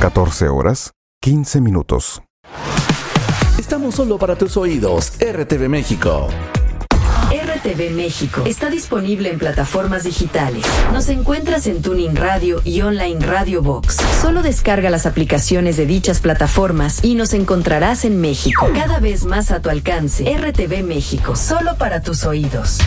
14 horas, 15 minutos. Estamos solo para tus oídos, RTV México. RTV México está disponible en plataformas digitales. Nos encuentras en Tuning Radio y Online Radio Box. Solo descarga las aplicaciones de dichas plataformas y nos encontrarás en México. Cada vez más a tu alcance. RTV México, solo para tus oídos.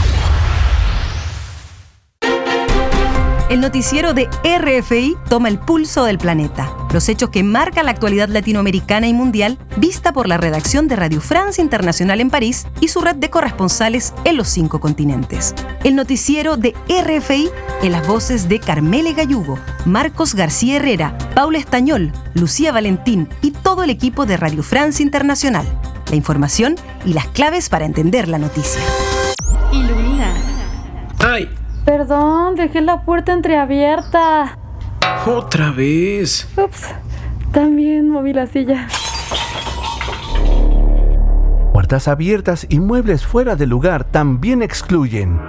El noticiero de RFI toma el pulso del planeta. Los hechos que marcan la actualidad latinoamericana y mundial, vista por la redacción de Radio France Internacional en París y su red de corresponsales en los 5 continentes. El noticiero de RFI en las voces de Carmele Gallugo, Marcos García Herrera, Paula Estañol, Lucía Valentín y todo el equipo de Radio France Internacional. La información y las claves para entender la noticia. Ilumina. ¡Ay! Perdón, dejé la puerta entreabierta. ¿Otra vez? Ups, también moví la silla. Puertas abiertas y muebles fuera de lugar también excluyen.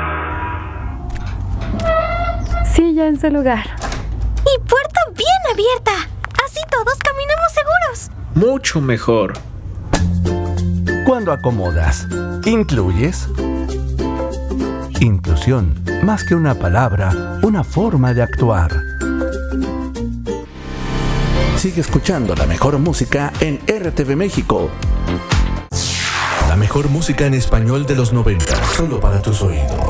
Silla en su lugar. Y puerta bien abierta. Así todos caminamos seguros. Mucho mejor. Cuando acomodas, incluyes. Inclusión, más que una palabra, una forma de actuar. Sigue escuchando la mejor música en RTV México. La mejor música en español de los 90, solo para tus oídos.